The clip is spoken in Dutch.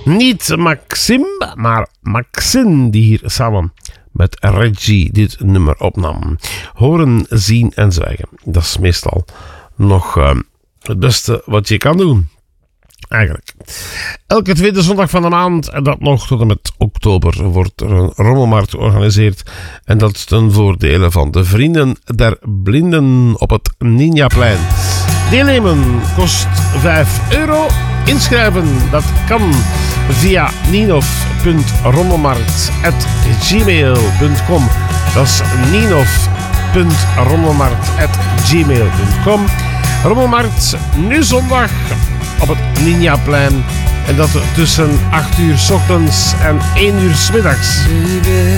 Niet Maxime, maar Maxine die hier samen met Reggie dit nummer opnam. Horen, zien en zwijgen. Dat is meestal nog het beste wat je kan doen. Eigenlijk. Elke tweede zondag van de maand, en dat nog tot en met oktober, wordt er een rommelmarkt georganiseerd. En dat is ten voordele van de Vrienden der Blinden op het Ninjaplein. Deelnemen kost €5. Inschrijven, dat kan via ninov.rommelmarkt@gmail.com. Dat is ninov.rommelmarkt@gmail.com. Rommelmarkt, nu zondag op het Ninjaplein. En dat tussen 8 uur 's ochtends en 1 uur 's middags.